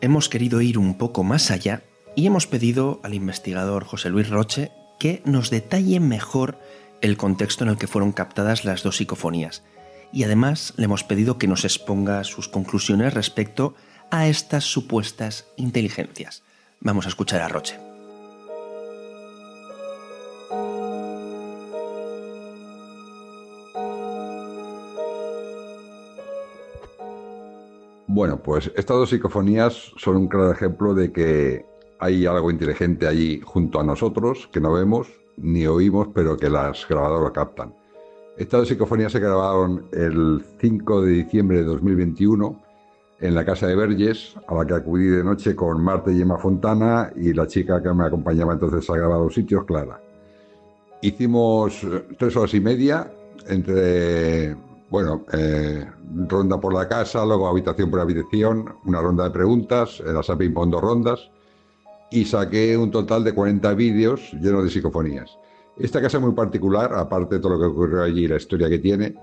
hemos querido ir un poco más allá y hemos pedido al investigador José Luis Roche que nos detalle mejor el contexto en el que fueron captadas las dos psicofonías. Y además le hemos pedido que nos exponga sus conclusiones respecto a estas supuestas inteligencias. Vamos a escuchar a Roche. Bueno, pues estas dos psicofonías son un claro ejemplo de que hay algo inteligente allí junto a nosotros, que no vemos ni oímos, pero que las grabadoras captan. Estas dos psicofonías se grabaron el 5 de diciembre de 2021 en la casa de Verges, a la que acudí de noche con Marta y Gemma Fontana y la chica que me acompañaba entonces a grabar los sitios, Clara. Hicimos 3 horas y media entre, ronda por la casa, luego habitación por habitación, una ronda de preguntas, en la sala ping-pong 2 rondas, y saqué un total de 40 vídeos llenos de psicofonías. Esta casa es muy particular, aparte de todo lo que ocurrió allí y la historia que tiene,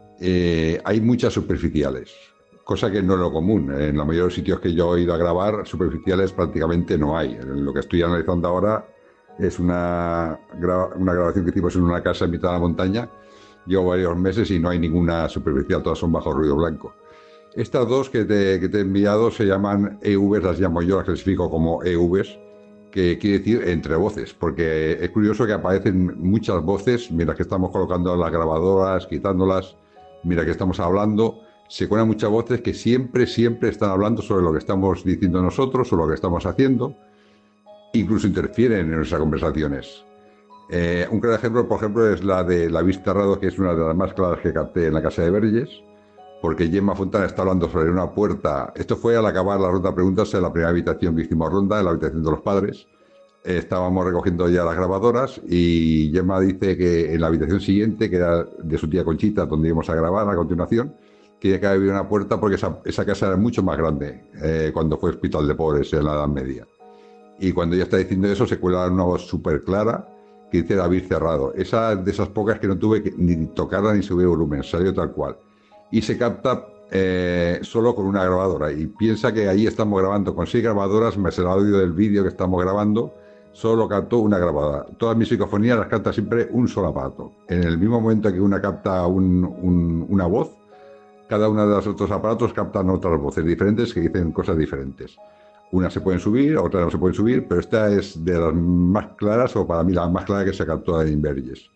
hay muchas superficiales, cosa que no es lo común. En la mayoría de los sitios que yo he ido a grabar, superficiales prácticamente no hay. Lo que estoy analizando ahora es una grabación que hicimos en una casa en mitad de la montaña. Llevo varios meses y no hay ninguna superficial, todas son bajo ruido blanco. Estas dos que te he enviado se llaman EVs, las llamo yo, las clasifico como EVs, que quiere decir entre voces, porque es curioso que aparecen muchas voces mientras que estamos colocando las grabadoras, quitándolas, mientras que estamos hablando, se cuelan muchas voces que siempre están hablando sobre lo que estamos diciendo nosotros o lo que estamos haciendo, incluso interfieren en nuestras conversaciones. Un claro ejemplo, por ejemplo, es la de La Vista Cerrado, que es una de las más claras que capté en la casa de Verges, porque Gemma Fontana está hablando sobre una puerta. Esto fue al acabar la ronda de preguntas en la primera habitación que hicimos ronda, en la habitación de los padres. Estábamos recogiendo ya las grabadoras y Gemma dice que en la habitación siguiente, que era de su tía Conchita, donde íbamos a grabar a continuación, tiene que haber una puerta porque esa casa era mucho más grande cuando fue hospital de pobres en la Edad Media. Y cuando ella está diciendo eso, se cuela una voz súper clara que dice David Cerrado. Esa de esas pocas que no tuve que ni tocarla ni subir volumen, salió tal cual. Y se capta solo con una grabadora. Y piensa que ahí estamos grabando con 6 grabadoras, más el audio del vídeo que estamos grabando, solo captó una grabadora. Todas mis psicofonías las capta siempre un solo aparato. En el mismo momento que una capta una voz, cada uno de los otros aparatos captan otras voces diferentes que dicen cosas diferentes. Unas se pueden subir, otras no se pueden subir, pero esta es de las más claras, o para mí la más clara que se captó en Verges.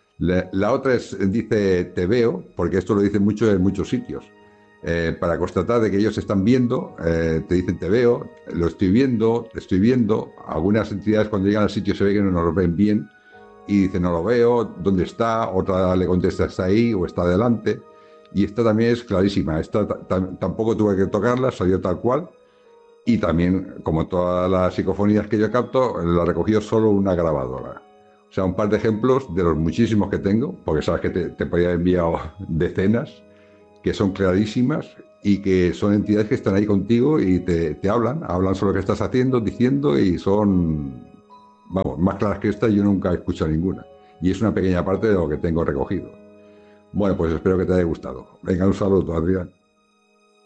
La otra dice te veo, porque esto lo dicen mucho en muchos sitios. Para constatar de que ellos están viendo, te dicen te veo, lo estoy viendo, te estoy viendo. Algunas entidades cuando llegan al sitio se ve que no nos ven bien y dicen no lo veo, ¿dónde está? Otra le contesta está ahí o está delante. Y esta también es clarísima, esta tampoco tuve que tocarla, salió tal cual. Y también, como todas las psicofonías que yo capto, la recogió solo una grabadora. O sea, un par de ejemplos de los muchísimos que tengo, porque sabes que te podría haber enviado decenas, que son clarísimas y que son entidades que están ahí contigo y te hablan sobre lo que estás haciendo, diciendo, y son, vamos, más claras que esta yo nunca he escuchado ninguna. Y es una pequeña parte de lo que tengo recogido. Bueno, pues espero que te haya gustado. Venga, un saludo, Adrián.